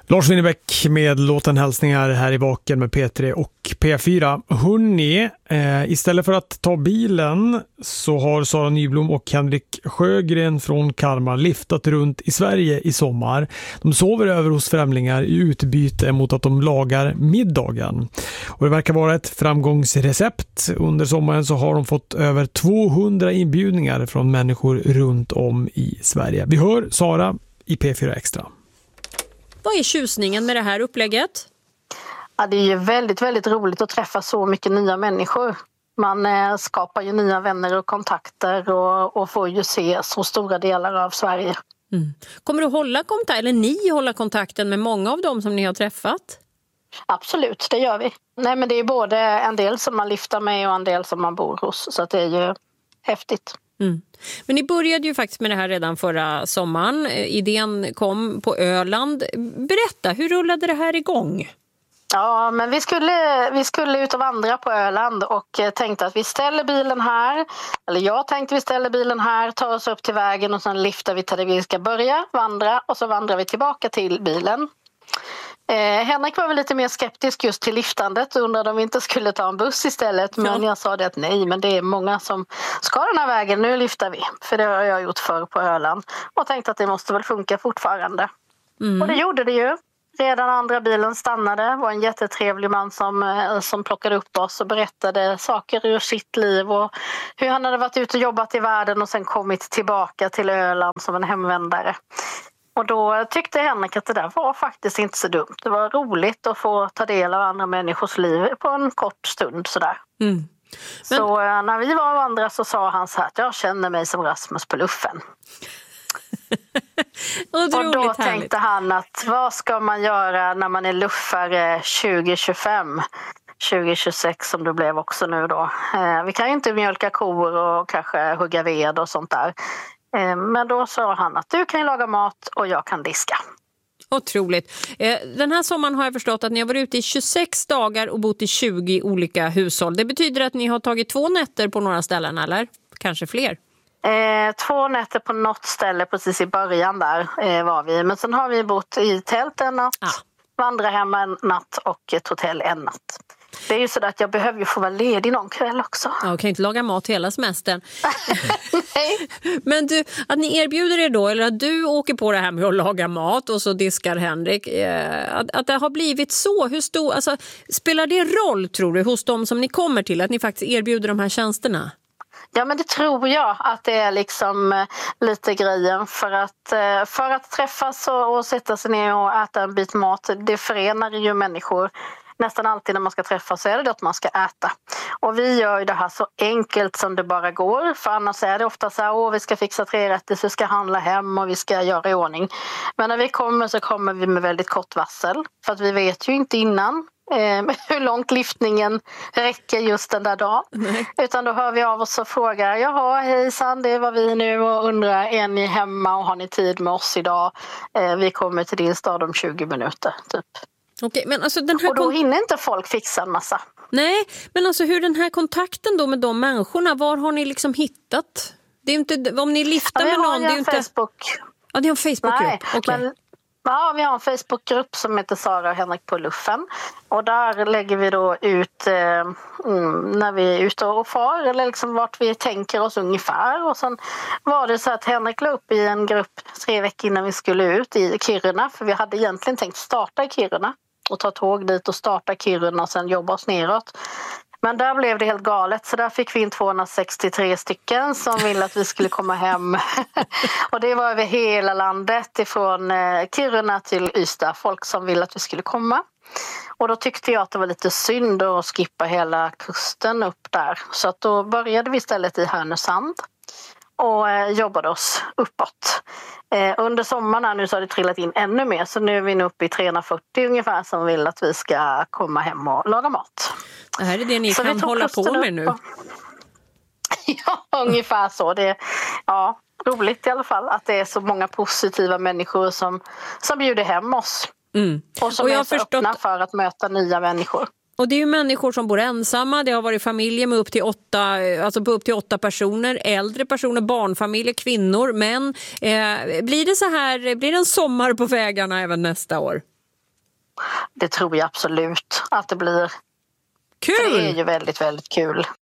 Lars Winnerbäck med låten Hälsningar här i Vaken med P3 och P4. Hörrni, istället för att ta bilen så har Sara Nyblom och Henrik Sjögren från Kalmar liftat runt i Sverige i sommar. De sover över hos främlingar i utbyte mot att de lagar middagen. Och det verkar vara ett framgångsrecept. Under sommaren så har de fått över 200 inbjudningar från människor runt om i Sverige. Vi hör Sara i P4 Extra. Vad är tjusningen med det här upplägget? Ja, det är ju väldigt, väldigt roligt att träffa så mycket nya människor. Man skapar ju nya vänner och kontakter och får ju se så stora delar av Sverige. Mm. Kommer du hålla kontakt, eller ni hålla kontakten med många av dem som ni har träffat? Absolut, det gör vi. Nej, men det är både en del som man lyfter med och en del som man bor hos. Så att det är ju häftigt. Mm. Men ni började ju faktiskt med det här redan förra sommaren. Idén kom på Öland. Berätta, hur rullade det här igång? Ja, men vi skulle ut och vandra på Öland och tänkte att vi ställer bilen här. Eller jag tänkte vi ställer bilen här, tar oss upp till vägen och sen lyfter vi till där vi ska börja vandra. Och så vandrar vi tillbaka till bilen. Henrik var väl lite mer skeptisk just till liftandet och undrade om vi inte skulle ta en buss istället. Men jag sa det att nej, men det är många som ska den här vägen, nu lyfter vi. För det har jag gjort förr på Öland. Och tänkte att det måste väl funka fortfarande. Och det gjorde det ju. Redan andra bilen stannade. Det var en jättetrevlig man som plockade upp oss och berättade saker ur sitt liv. Och hur han hade varit ute och jobbat i världen och sen kommit tillbaka till Öland som en hemvändare. Och då tyckte Henrik att det där var faktiskt inte så dumt. Det var roligt att få ta del av andra människors liv på en kort stund sådär. Mm. Så när vi var och andra så sa han så här att jag känner mig som Rasmus på luffen. Och då tänkte han att vad ska man göra när man är luffare 2025? 2026 som det blev också nu då. Vi kan ju inte mjölka kor och kanske hugga ved och sånt där. Men då sa han att du kan laga mat och jag kan diska. Otroligt. Den här sommaren har jag förstått att ni har varit ute i 26 dagar och bott i 20 olika hushåll. Det betyder att ni har tagit 2 nätter på några ställen, eller? Kanske fler? 2 nätter på något ställe precis i början där var vi. Men sen har vi bott i tält en natt, vandrarhem en natt och ett hotell en natt. Det är ju så att jag behöver ju få vara ledig någon kväll också. Ja, jag kan inte laga mat hela semestern. Nej. Men du, att ni erbjuder er då, eller att du åker på det här med att laga mat och så diskar Henrik, att det har blivit så, hur stor, alltså, spelar det roll tror du hos dem som ni kommer till att ni faktiskt erbjuder de här tjänsterna? Ja, men det tror jag att det är liksom lite grejen för att träffas och sätta sig ner och äta en bit mat, det förenar ju människor. Nästan alltid när man ska träffas så är det att man ska äta. Och vi gör ju det här så enkelt som det bara går. För annars är det ofta så här, vi ska fixa 3 rätter, så vi ska handla hem och vi ska göra i ordning. Men när vi kommer så kommer vi med väldigt kort varsel. För att vi vet ju inte innan hur långt lyftningen räcker just den där dagen. Nej. Utan då hör vi av oss och frågar, jaha hejsan, det var vi nu och undrar, är ni hemma och har ni tid med oss idag? Vi kommer till din stad om 20 minuter typ. Okej, men alltså den här och då hinner inte folk fixa en massa. Nej, men alltså hur den här kontakten då med de människorna, var har ni liksom hittat? Det är inte, om ni lyfter med någon, det är ju inte... Facebook. Ja, det är en Facebookgrupp. Okay. Men, ja, vi har en Facebookgrupp som heter Sara och Henrik på luffen. Och där lägger vi då ut när vi är ute och far, eller liksom vart vi tänker oss ungefär. Och sen var det så att Henrik la upp i en grupp 3 veckor innan vi skulle ut i Kiruna. För vi hade egentligen tänkt starta i Kiruna och ta tåg dit och starta Kiruna och sen jobba oss neråt. Men där blev det helt galet, så där fick vi in 263 stycken som ville att vi skulle komma hem. Och det var över hela landet, ifrån Kiruna till Ystad, folk som ville att vi skulle komma. Och då tyckte jag att det var lite synd att skippa hela kusten upp där. Så att då började vi istället i Härnösand och jobbade oss uppåt. Under sommaren nu så har det trillat in ännu mer, så nu är vi uppe i 340 ungefär som vill att vi ska komma hem och laga mat. Det här är det ni så kan hålla på med nu. Ja, ungefär så. Det är roligt i alla fall att det är så många positiva människor som bjuder hem oss. Mm. Och som är så öppna för att möta nya människor. Och det är ju människor som bor ensamma, det har varit familjer med upp till 8 personer, äldre personer, barnfamiljer, kvinnor, män. Blir det så här, blir det en sommar på vägarna även nästa år? Det tror jag absolut att det blir. Kul! För det är ju väldigt, väldigt kul.